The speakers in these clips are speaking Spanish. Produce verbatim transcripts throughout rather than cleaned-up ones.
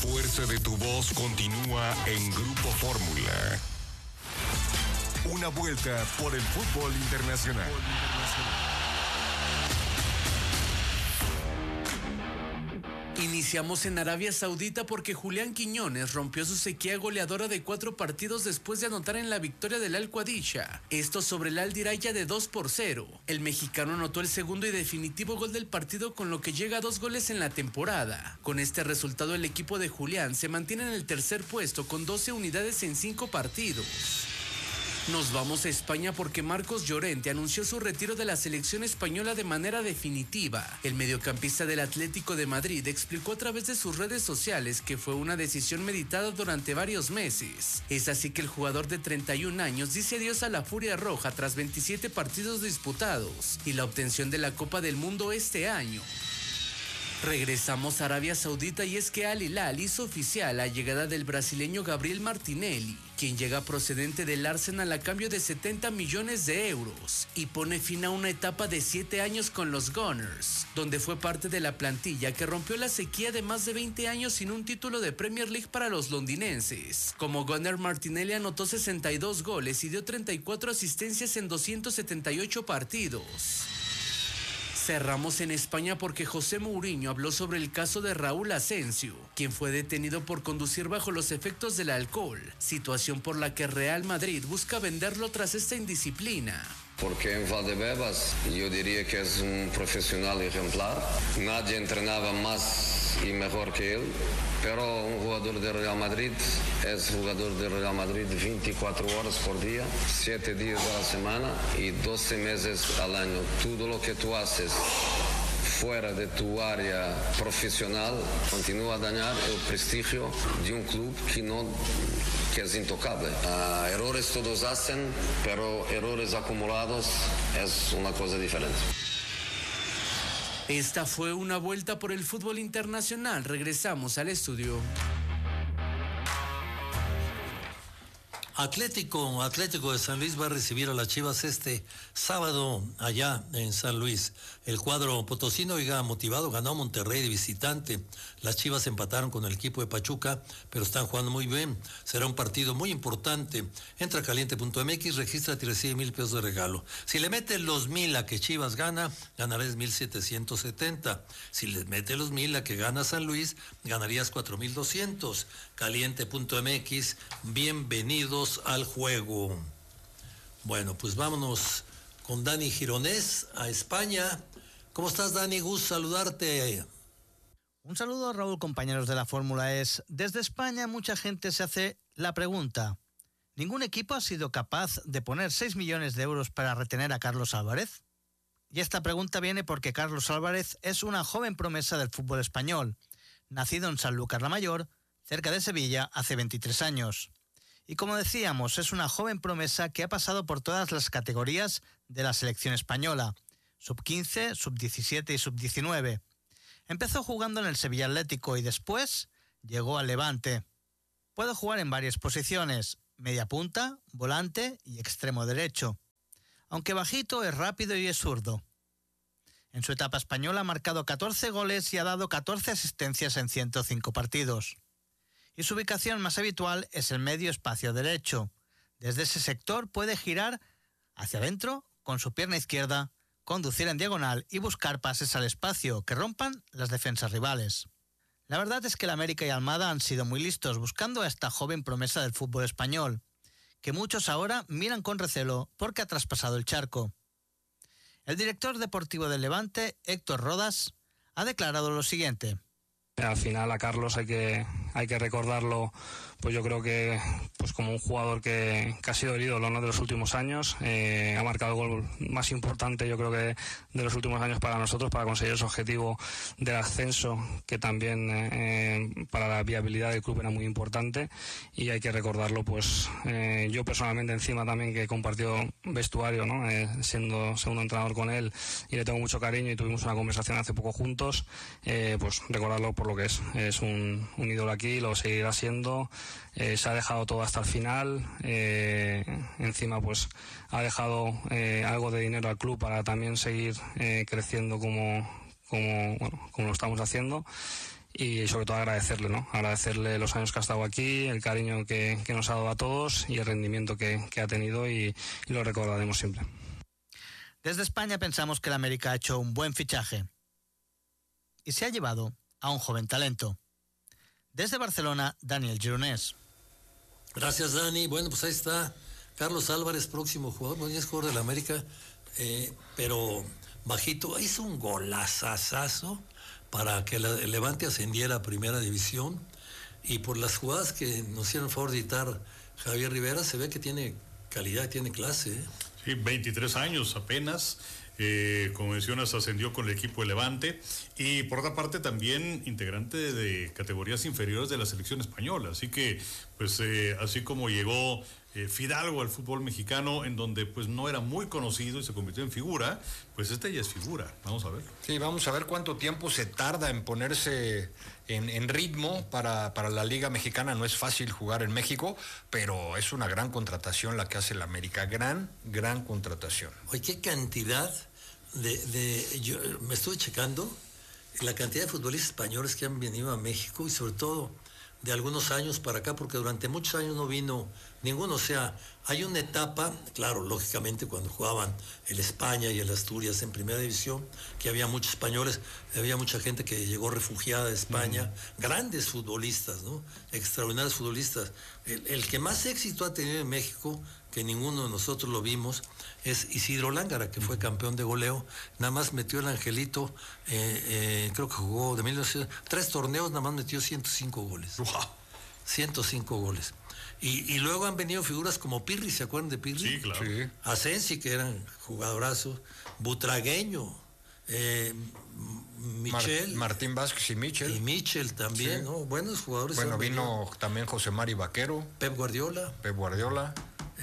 fuerza de tu voz continúa en Grupo Fórmula. Una vuelta por el fútbol internacional. Iniciamos en Arabia Saudita porque Julián Quiñones rompió su sequía goleadora de cuatro partidos después de anotar en la victoria del Al Qadisha. Esto sobre el Al Diraya de dos por cero. El mexicano anotó el segundo y definitivo gol del partido, con lo que llega a dos goles en la temporada. Con este resultado, el equipo de Julián se mantiene en el tercer puesto con doce unidades en cinco partidos. Nos vamos a España porque Marcos Llorente anunció su retiro de la selección española de manera definitiva. El mediocampista del Atlético de Madrid explicó a través de sus redes sociales que fue una decisión meditada durante varios meses. Es así que el jugador de treinta y un años dice adiós a la Furia Roja tras veintisiete partidos disputados y la obtención de la Copa del Mundo este año. Regresamos a Arabia Saudita y es que Al Hilal hizo oficial la llegada del brasileño Gabriel Martinelli, quien llega procedente del Arsenal a cambio de setenta millones de euros y pone fin a una etapa de siete años con los Gunners, donde fue parte de la plantilla que rompió la sequía de más de veinte años sin un título de Premier League para los londinenses. Como Gunner, Martinelli anotó sesenta y dos goles y dio treinta y cuatro asistencias en doscientos setenta y ocho partidos. Cerramos en España porque José Mourinho habló sobre el caso de Raúl Asensio, quien fue detenido por conducir bajo los efectos del alcohol, situación por la que Real Madrid busca venderlo tras esta indisciplina. Porque en Valdebebas yo diría que es un profesional ejemplar. Nadie entrenaba más y mejor que él, pero un jugador de Real Madrid es jugador de Real Madrid veinticuatro horas por día, siete días a la semana y doce meses al año. Todo lo que tú haces fuera de tu área profesional continúa a dañar el prestigio de un club que no que es intocable. Uh, errores todos hacen, pero errores acumulados es una cosa diferente. Esta fue una vuelta por el fútbol internacional. Regresamos al estudio. Atlético, Atlético de San Luis va a recibir a las Chivas este sábado allá en San Luis. El cuadro potosino, oiga, motivado, ganó a Monterrey de visitante. Las Chivas empataron con el equipo de Pachuca, pero están jugando muy bien. Será un partido muy importante. Entra a caliente punto m x, registra y recibe mil pesos de regalo. Si le metes los mil a que Chivas gana, ganarás mil setecientos setenta. Si le metes los mil a que gana San Luis, ganarías cuatro mil doscientos. caliente punto m x, bienvenidos al juego. Bueno, pues vámonos con Dani Gironés a España. ¿Cómo estás, Dani? Gusto saludarte. Un saludo, Raúl, compañeros de la Fórmula E S. Desde España mucha gente se hace la pregunta: ¿ningún equipo ha sido capaz de poner seis millones de euros para retener a Carlos Álvarez? Y esta pregunta viene porque Carlos Álvarez es una joven promesa del fútbol español, nacido en Sanlúcar la Mayor, cerca de Sevilla, hace veintitrés años. Y como decíamos, es una joven promesa que ha pasado por todas las categorías de la selección española, sub quince, sub diecisiete y sub diecinueve. Empezó jugando en el Sevilla Atlético y después llegó al Levante. Puede jugar en varias posiciones: media punta, volante y extremo derecho. Aunque bajito, es rápido y es zurdo. En su etapa española ha marcado catorce goles y ha dado catorce asistencias en ciento cinco partidos. Y su ubicación más habitual es el medio espacio derecho. Desde ese sector puede girar hacia adentro con su pierna izquierda, conducir en diagonal y buscar pases al espacio que rompan las defensas rivales. La verdad es que el América y Almada han sido muy listos buscando a esta joven promesa del fútbol español, que muchos ahora miran con recelo porque ha traspasado el charco. El director deportivo del Levante, Héctor Rodas, ha declarado lo siguiente. Al final a Carlos hay que hay que recordarlo, pues yo creo que pues como un jugador que, que ha sido el ídolo, ¿no?, de los últimos años. Eh, ha marcado el gol más importante, yo creo que de los últimos años para nosotros, para conseguir ese objetivo del ascenso, que también eh, para la viabilidad del club era muy importante, y hay que recordarlo. Pues eh, yo personalmente, encima también que he compartido vestuario, ¿no?, eh, siendo segundo entrenador con él, y le tengo mucho cariño y tuvimos una conversación hace poco juntos, eh, pues recordarlo por lo que es. Es un, un ídolo aquí, lo seguirá siendo. Eh, se ha dejado todo hasta el final. Eh, encima pues ha dejado eh, algo de dinero al club para también seguir eh, creciendo como, como, bueno, como lo estamos haciendo. y sobre todo agradecerle, ¿no? Agradecerle los años que ha estado aquí, el cariño que, que nos ha dado a todos y el rendimiento que, que ha tenido y, y lo recordaremos siempre. Desde España pensamos que el América ha hecho un buen fichaje y se ha llevado a un joven talento. Desde Barcelona, Daniel Gironès. Gracias, Dani. Bueno, pues ahí está Carlos Álvarez, próximo jugador. Bueno, ya es jugador del América, eh, pero bajito. Hizo un golazazazo para que el Levante ascendiera a Primera División, y por las jugadas que nos hicieron favor de editar Javier Rivera, se ve que tiene calidad, tiene clase, ¿eh? Sí, veintitrés años apenas. Eh, como mencionas, ascendió con el equipo de Levante, y por otra parte también integrante de categorías inferiores de la selección española, así que pues eh, así como llegó eh, Fidalgo al fútbol mexicano, en donde pues no era muy conocido y se convirtió en figura, pues este ya es figura. Vamos a ver. Sí, vamos a ver cuánto tiempo se tarda en ponerse en, en ritmo para, para la Liga Mexicana. No es fácil jugar en México, pero es una gran contratación la que hace el América, gran, gran contratación. Oye, qué cantidad de, de yo me estuve checando la cantidad de futbolistas españoles que han venido a México, y sobre todo de algunos años para acá, porque durante muchos años no vino ninguno. O sea, hay una etapa, claro, lógicamente cuando jugaban el España y el Asturias en Primera División, que había muchos españoles, había mucha gente que llegó refugiada de España, mm. grandes futbolistas, ¿no? Extraordinarios futbolistas. El, el que más éxito ha tenido en México, que ninguno de nosotros lo vimos, es Isidro Lángara, que fue campeón de goleo. Nada más metió el Angelito, eh, eh, creo que jugó de mil novecientos, tres torneos, nada más metió ciento cinco goles. Wow. ciento cinco goles. Y, y luego han venido figuras como Pirri, ¿se acuerdan de Pirri? Sí, claro. Sí. Asensi, que eran jugadorazos, Butragueño, eh, Michel. Mar- Martín Vázquez y Michel. Y Michel también, sí. ¿no? Buenos jugadores. Bueno, vino también José Mari Vaquero. Pep Guardiola. Pep Guardiola.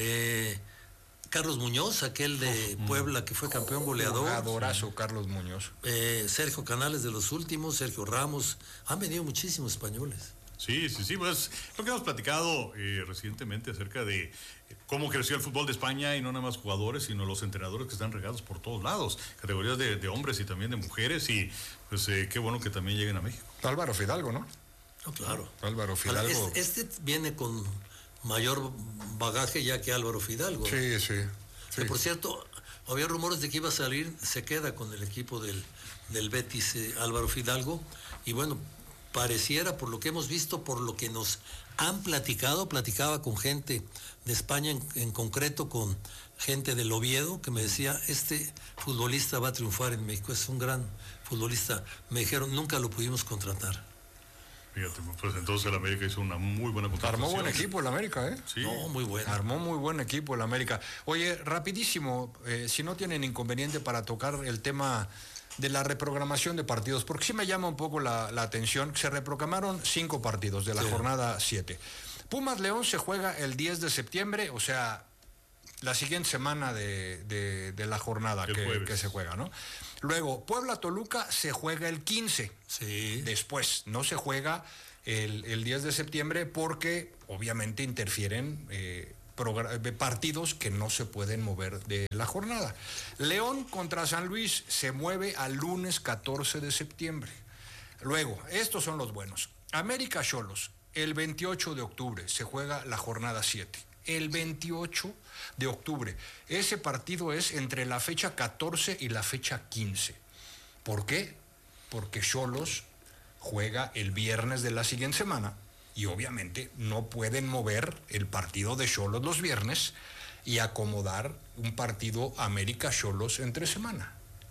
Eh, Carlos Muñoz, aquel de Puebla que fue campeón goleador. Jugadorazo, Carlos Muñoz. Eh, Sergio Canales de los últimos, Sergio Ramos. Han venido muchísimos españoles. Sí, sí, sí, pues lo que hemos platicado eh, recientemente acerca de cómo creció el fútbol de España, y no nada más jugadores, sino los entrenadores que están regados por todos lados, categorías de, de hombres y también de mujeres, y pues eh, qué bueno que también lleguen a México. Álvaro Fidalgo, ¿no? No, claro. Álvaro Fidalgo. Este, este viene con mayor bagaje ya que Álvaro Fidalgo. Sí, sí. Que, sí. Por cierto, había rumores de que iba a salir, se queda con el equipo del, del Betis, eh, Álvaro Fidalgo, y bueno, pareciera, por lo que hemos visto, por lo que nos han platicado, platicaba con gente de España, en, en concreto con gente del Oviedo, que me decía, este futbolista va a triunfar en México, es un gran futbolista. Me dijeron, nunca lo pudimos contratar. Fíjate, pues entonces el América hizo una muy buena contratación. Armó buen equipo el América, ¿eh? Sí. No, muy bueno. Armó muy buen equipo el América. Oye, rapidísimo, eh, si no tienen inconveniente para tocar el tema de la reprogramación de partidos, porque sí me llama un poco la, la atención. Se reprogramaron cinco partidos de la sí. jornada siete. Pumas León se juega el diez de septiembre, o sea, la siguiente semana de, de, de la jornada que, que se juega, ¿no? Luego, Puebla-Toluca se juega el quince. Sí. Después, no se juega el, el diez de septiembre porque obviamente interfieren eh, partidos que no se pueden mover de la jornada. León contra San Luis se mueve al lunes catorce de septiembre. Luego, estos son los buenos. América Xolos, el veintiocho de octubre se juega la jornada siete. El veintiocho de octubre. Ese partido es entre la fecha catorce y la fecha quince. ¿Por qué? Porque Xolos juega el viernes de la siguiente semana y obviamente no pueden mover el partido de Xolos los viernes y acomodar un partido América Xolos entre semana.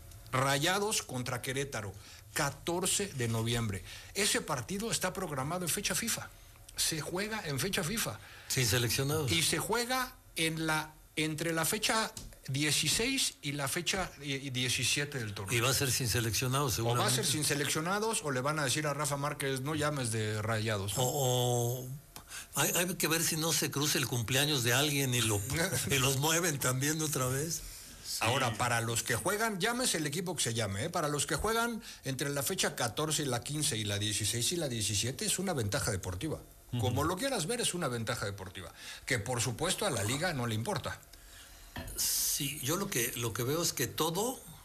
Rayados contra Querétaro, catorce de noviembre. Ese partido está programado en fecha FIFA. Se juega en fecha FIFA. Sin seleccionados. Y se juega en la, entre la fecha dieciséis y la fecha diecisiete del torneo. Y va a ser sin seleccionados, seguramente. O va a ser sin seleccionados, o le van a decir a Rafa Márquez, no llames de Rayados, ¿no? O, o hay, hay que ver si no se cruza el cumpleaños de alguien y, lo, y los mueven también otra vez. Sí. Ahora, para los que juegan, llámese el equipo que se llame, ¿eh? Para los que juegan entre la fecha catorce y la quince y la dieciséis y la diecisiete, es una ventaja deportiva. Uh-huh. Como lo quieras ver, es una ventaja deportiva, que por supuesto a la liga no le importa. Sí, yo lo que, lo que veo es que todo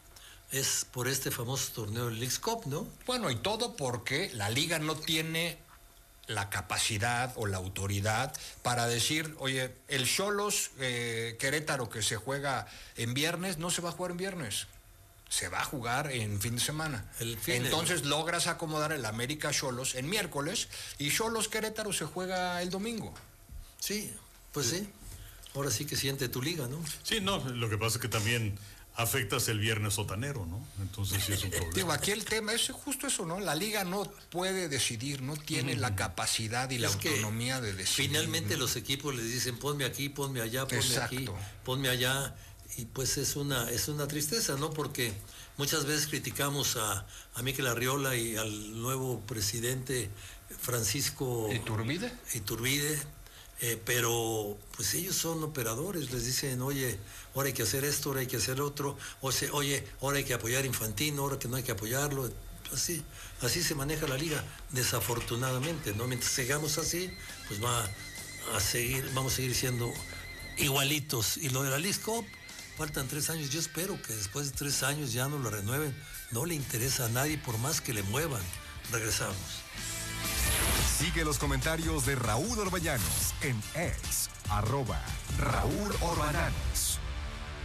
es por este famoso torneo del Leagues Cup, ¿no? Bueno, y todo porque la liga no tiene la capacidad o la autoridad para decir, oye, el Xolos eh, Querétaro que se juega en viernes, no se va a jugar en viernes, se va a jugar en fin de semana. El fin Entonces de... logras acomodar el América Xolos en miércoles y Xolos Querétaro se juega el domingo. Sí, pues sí. Ahora sí que siente tu liga, ¿no? Sí, no, lo que pasa es que también afectas el viernes sotanero, ¿no? Entonces sí es un problema. Digo, aquí el tema es justo eso, ¿no? La liga no puede decidir, no tiene uh-huh. la capacidad y la es autonomía de decidir. Finalmente ¿no? los equipos les dicen, ponme aquí, ponme allá, ponme Exacto. aquí, ponme allá, y pues es una, es una tristeza, ¿no? Porque muchas veces criticamos a, a Mikel Arriola y al nuevo presidente Francisco Iturbide, Iturbide Eh, pero pues ellos son operadores, les dicen, oye, ahora hay que hacer esto, ahora hay que hacer otro, o sea, oye, ahora hay que apoyar a Infantino, ahora que no hay que apoyarlo, así, así se maneja la liga, desafortunadamente, ¿no? Mientras sigamos así, pues va a seguir, vamos a seguir siendo igualitos. Y lo de la Leagues Cup, faltan tres años, yo espero que después de tres años ya no lo renueven, no le interesa a nadie por más que le muevan. Regresamos. Sigue los comentarios de Raúl Orbañanos en ex, arroba Raúl Orbañanos.